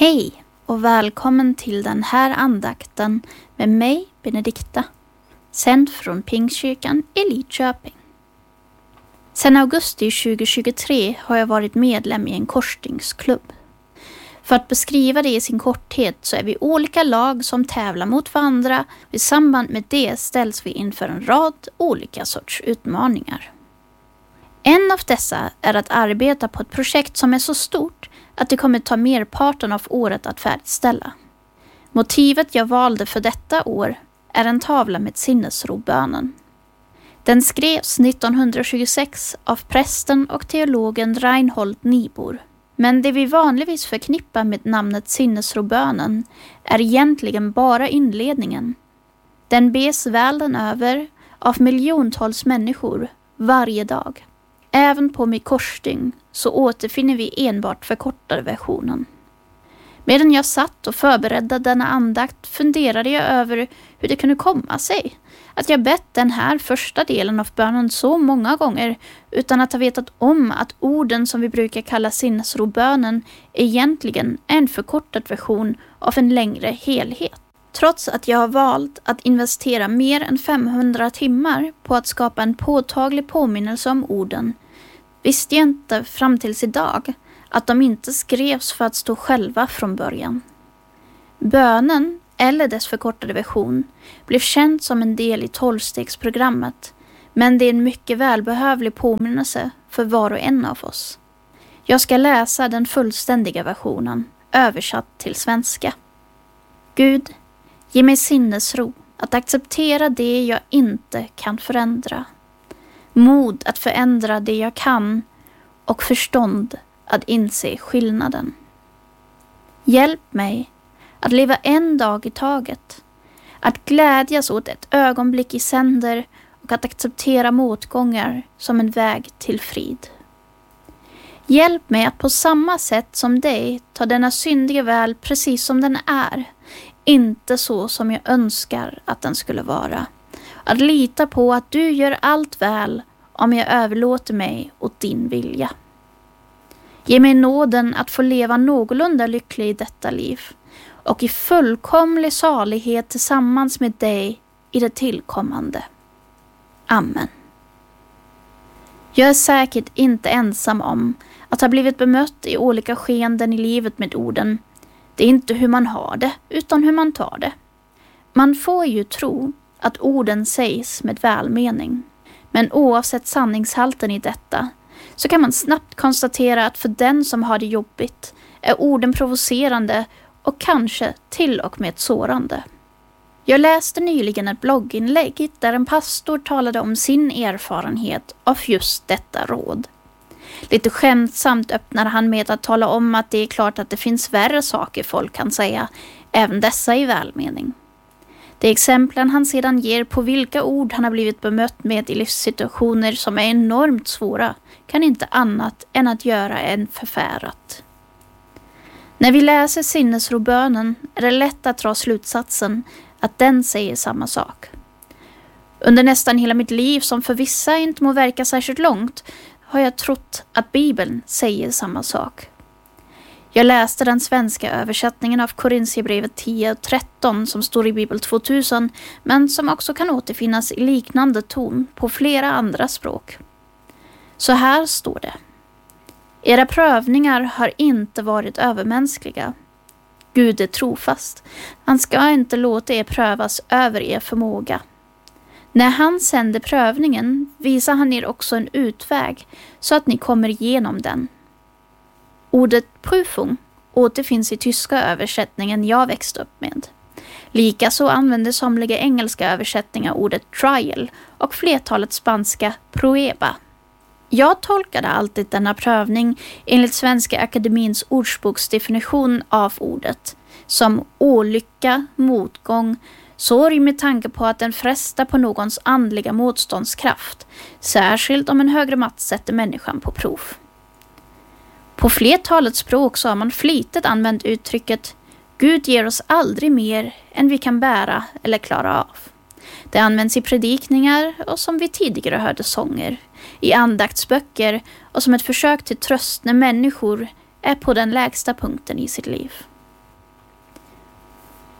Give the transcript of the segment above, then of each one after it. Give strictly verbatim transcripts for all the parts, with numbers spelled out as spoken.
Hej och välkommen till den här andakten med mig, Benedikta, sänd från Pingstkyrkan i Lidköping. Sedan augusti tjugohundratjugotre har jag varit medlem i en korsstygnklubb. För att beskriva det i sin korthet så är vi olika lag som tävlar mot varandra och i samband med det ställs vi inför en rad olika sorts utmaningar. En av dessa är att arbeta på ett projekt som är så stort att det kommer ta merparten av året att färdigställa. Motivet jag valde för detta år är en tavla med sinnesrobönen. Den skrevs nittonhundratjugosex av prästen och teologen Reinhold Niebuhr. Men det vi vanligtvis förknippar med namnet sinnesrobönen är egentligen bara inledningen. Den bes världen över av miljontals människor varje dag. Även på mitt korsstygn så återfinner vi enbart förkortade versionen. Medan jag satt och förberedde denna andakt funderade jag över hur det kunde komma sig att jag bett den här första delen av bönen så många gånger utan att ha vetat om att orden som vi brukar kalla sinnesrobönen egentligen är en förkortad version av en längre helhet. Trots att jag har valt att investera mer än femhundra timmar på att skapa en påtaglig påminnelse om orden visste jag inte fram tills idag att de inte skrevs för att stå själva från början. Bönen, eller dess förkortade version, blev känd som en del i tolvstegsprogrammet, men det är en mycket välbehövlig påminnelse för var och en av oss. Jag ska läsa den fullständiga versionen, översatt till svenska. Gud, ge mig sinnesro att acceptera det jag inte kan förändra. Mod att förändra det jag kan och förstånd att inse skillnaden. Hjälp mig att leva en dag i taget, att glädjas åt ett ögonblick i sänder och att acceptera motgångar som en väg till frid. Hjälp mig att på samma sätt som dig ta denna syndiga värld precis som den är, inte så som jag önskar att den skulle vara. Att lita på att du gör allt väl om jag överlåter mig åt din vilja. Ge mig nåden att få leva någorlunda lycklig i detta liv och i fullkomlig salighet tillsammans med dig i det tillkommande. Amen. Jag är säkert inte ensam om att ha blivit bemött i olika skeenden i livet med orden. Det är inte hur man har det, utan hur man tar det. Man får ju tro att orden sägs med välmening. Men oavsett sanningshalten i detta så kan man snabbt konstatera att för den som har det jobbigt är orden provocerande och kanske till och med sårande. Jag läste nyligen ett blogginlägg där en pastor talade om sin erfarenhet av just detta råd. Lite skämtsamt öppnade han med att tala om att det är klart att det finns värre saker folk kan säga, även dessa i välmening. De exemplen han sedan ger på vilka ord han har blivit bemött med i livssituationer som är enormt svåra kan inte annat än att göra en förfärat. När vi läser sinnesrobönen är det lätt att dra slutsatsen att den säger samma sak. Under nästan hela mitt liv, som för vissa inte må verka särskilt långt, har jag trott att Bibeln säger samma sak. Jag läste den svenska översättningen av Korinthierbrevet tio och tretton som står i Bibel tvåtusen, men som också kan återfinnas i liknande ton på flera andra språk. Så här står det. Era prövningar har inte varit övermänskliga. Gud är trofast. Han ska inte låta er prövas över er förmåga. När han sänder prövningen visar han er också en utväg så att ni kommer igenom den. Ordet Prüfung återfinns i tyska översättningen jag växte upp med. Likaså använder somliga engelska översättningar ordet trial och flertalet spanska prueba. Jag tolkade alltid denna prövning enligt Svenska Akademins ordsboksdefinition av ordet som olycka, motgång, sorg med tanke på att den frestar på någons andliga motståndskraft, särskilt om en högre makt sätter människan på prov. På flertalet språk så har man flitigt använt uttrycket Gud ger oss aldrig mer än vi kan bära eller klara av. Det används i predikningar och som vi tidigare hörde sånger, i andaktsböcker och som ett försök till tröst när människor är på den lägsta punkten i sitt liv.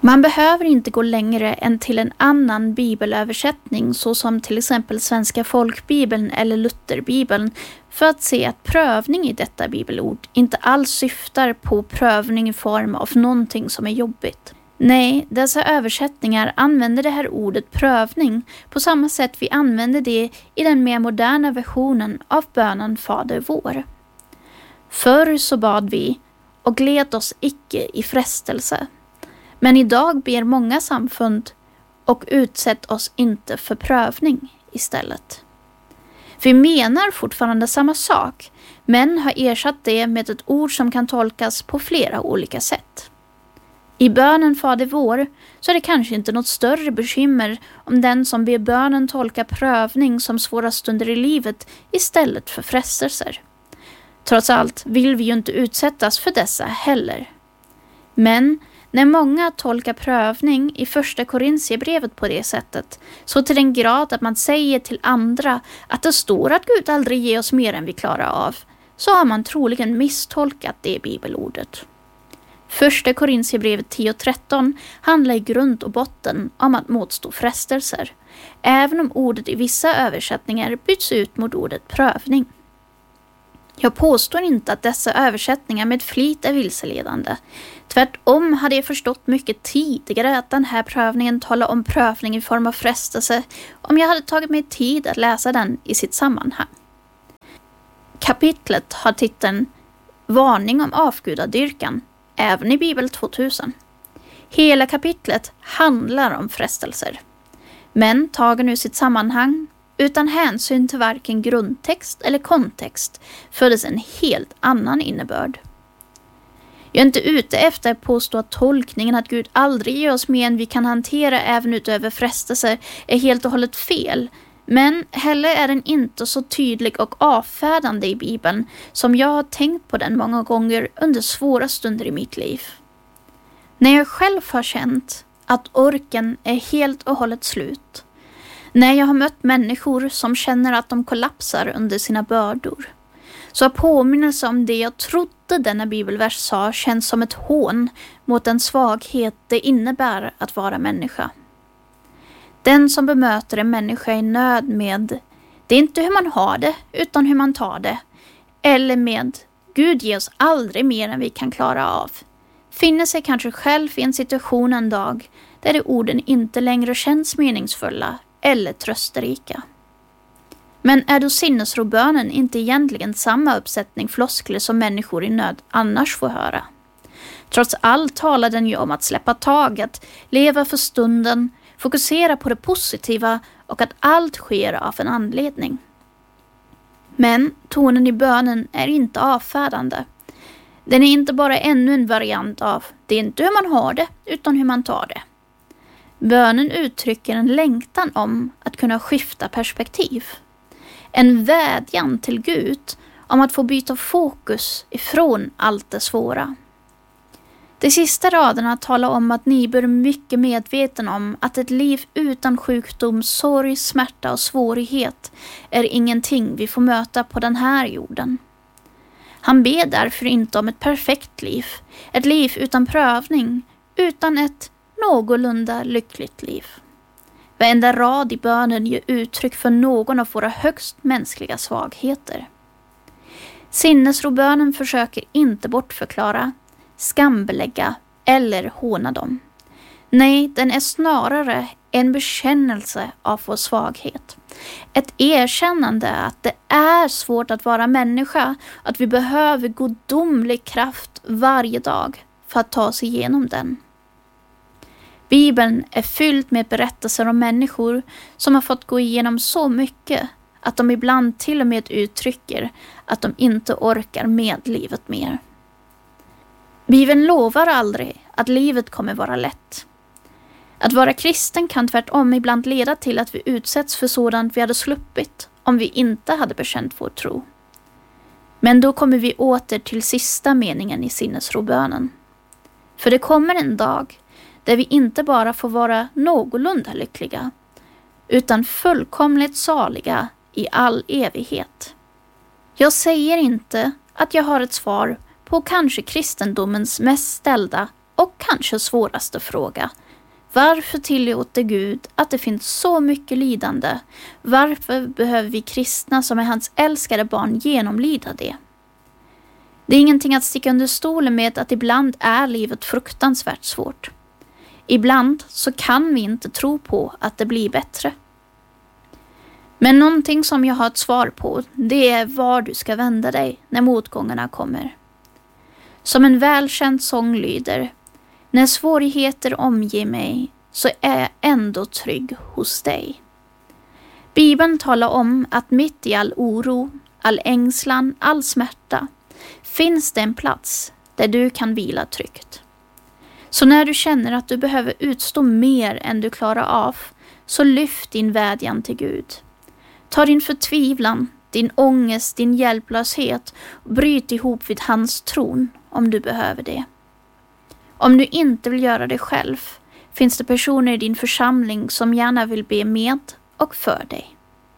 Man behöver inte gå längre än till en annan bibelöversättning såsom till exempel Svenska folkbibeln eller Lutherbibeln för att se att prövning i detta bibelord inte alls syftar på prövning i form av någonting som är jobbigt. Nej, dessa översättningar använder det här ordet prövning på samma sätt vi använder det i den mer moderna versionen av bönen Fader vår. Förr så bad vi och gled oss icke i frestelse. Men idag ber många samfund och utsätt oss inte för prövning istället. Vi menar fortfarande samma sak, men har ersatt det med ett ord som kan tolkas på flera olika sätt. I bönen Fader vår så är det kanske inte något större bekymmer om den som ber bönen tolkar prövning som svåra stunder i livet istället för frestelser. Trots allt vill vi ju inte utsättas för dessa heller. Men när många tolkar prövning i första Korintierbrevet på det sättet, så till den grad att man säger till andra att det står att Gud aldrig ger oss mer än vi klarar av, så har man troligen misstolkat det bibelordet. Första Korintierbrevet tio tretton handlar i grund och botten om att motstå frestelser, även om ordet i vissa översättningar byts ut mot ordet prövning. Jag påstår inte att dessa översättningar med flit är vilseledande. Tvärtom hade jag förstått mycket tidigare att den här prövningen talar om prövning i form av frestelse om jag hade tagit mig tid att läsa den i sitt sammanhang. Kapitlet har titeln Varning om avgudadyrkan, även i Bibel tvåtusen. Hela kapitlet handlar om frestelser. Men tagen ur sitt sammanhang, utan hänsyn till varken grundtext eller kontext, föddes en helt annan innebörd. Jag är inte ute efter att påstå att tolkningen att Gud aldrig ger oss mer än vi kan hantera även utöver frestelser är helt och hållet fel, men heller är den inte så tydlig och avfärdande i Bibeln som jag har tänkt på den många gånger under svåra stunder i mitt liv. När jag själv har känt att orken är helt och hållet slut, när jag har mött människor som känner att de kollapsar under sina bördor, så har påminnelse om det jag trodde denna bibelvers sa känns som ett hån mot den svaghet det innebär att vara människa. Den som bemöter en människa i nöd med det är inte hur man har det utan hur man tar det, eller med Gud ger oss aldrig mer än vi kan klara av, finner sig kanske själv i en situation en dag där de orden inte längre känns meningsfulla eller trösterika. Men är då sinnesrobönen inte egentligen samma uppsättning floskler som människor i nöd annars får höra? Trots allt talar den ju om att släppa taget, leva för stunden, fokusera på det positiva och att allt sker av en anledning. Men tonen i bönen är inte avfärdande. Den är inte bara ännu en variant av det är inte hur man har det utan hur man tar det. Bönen uttrycker en längtan om att kunna skifta perspektiv. En vädjan till Gud om att få byta fokus ifrån allt det svåra. De sista raderna talar om att ni bör mycket medveten om att ett liv utan sjukdom, sorg, smärta och svårighet är ingenting vi får möta på den här jorden. Han ber därför inte om ett perfekt liv, ett liv utan prövning, utan ett någorlunda lyckligt liv. Varenda rad i bönen ger uttryck för någon av våra högst mänskliga svagheter. Sinnesrobönen försöker inte bortförklara, skambelägga eller håna dem. Nej, den är snarare en bekännelse av vår svaghet. Ett erkännande att det är svårt att vara människa, att vi behöver gudomlig kraft varje dag för att ta oss igenom den. Bibeln är fylld med berättelser om människor som har fått gå igenom så mycket att de ibland till och med uttrycker att de inte orkar med livet mer. Bibeln lovar aldrig att livet kommer vara lätt. Att vara kristen kan tvärtom ibland leda till att vi utsätts för sådant vi hade sluppit om vi inte hade bekänt vår tro. Men då kommer vi åter till sista meningen i sinnesrobönen. För det kommer en dag där vi inte bara får vara någorlunda lyckliga, utan fullkomligt saliga i all evighet. Jag säger inte att jag har ett svar på kanske kristendomens mest ställda och kanske svåraste fråga. Varför tillåter Gud att det finns så mycket lidande? Varför behöver vi kristna som är hans älskade barn genomlida det? Det är ingenting att sticka under stolen med att ibland är livet fruktansvärt svårt. Ibland så kan vi inte tro på att det blir bättre. Men någonting som jag har ett svar på, det är var du ska vända dig när motgångarna kommer. Som en välkänd sång lyder: när svårigheter omger mig så är jag ändå trygg hos dig. Bibeln talar om att mitt i all oro, all ängslan, all smärta finns det en plats där du kan vila tryggt. Så när du känner att du behöver utstå mer än du klarar av, så lyft din vädjan till Gud. Ta din förtvivlan, din ångest, din hjälplöshet och bryt ihop vid hans tron om du behöver det. Om du inte vill göra det själv, finns det personer i din församling som gärna vill be med och för dig.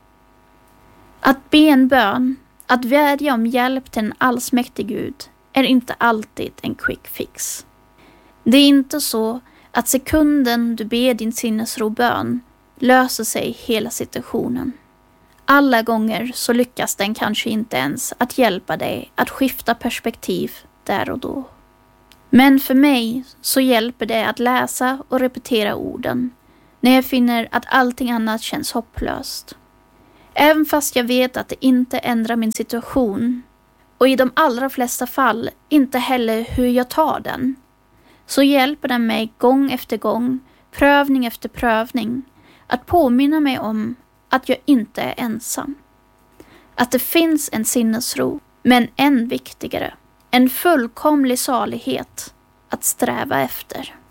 Att be en bön, att vädja om hjälp till en allsmäktig Gud, är inte alltid en quick fix. Det är inte så att sekunden du ber din sinnesro bön löser sig hela situationen. Alla gånger så lyckas den kanske inte ens att hjälpa dig att skifta perspektiv där och då. Men för mig så hjälper det att läsa och repetera orden när jag finner att allting annat känns hopplöst. Även fast jag vet att det inte ändrar min situation och i de allra flesta fall inte heller hur jag tar den, så hjälper den mig gång efter gång, prövning efter prövning, att påminna mig om att jag inte är ensam. Att det finns en sinnesro, men än viktigare, en fullkomlig salighet att sträva efter.